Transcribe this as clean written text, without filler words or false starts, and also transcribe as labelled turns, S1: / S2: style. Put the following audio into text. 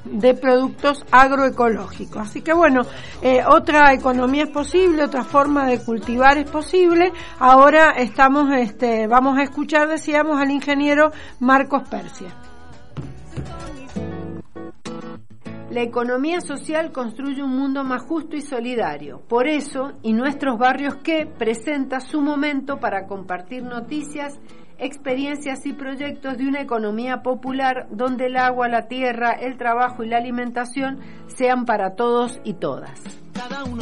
S1: de productos agroecológicos. Así que bueno, otra economía es posible, otra forma de cultivar es posible. Ahora vamos a escuchar, decíamos, al ingeniero Marcos Persia.
S2: La economía social construye un mundo más justo y solidario. Por eso, ¿Y Nuestros Barrios qué?, presenta su momento para compartir noticias, experiencias y proyectos de una economía popular donde el agua, la tierra, el trabajo y la alimentación sean para todos y todas.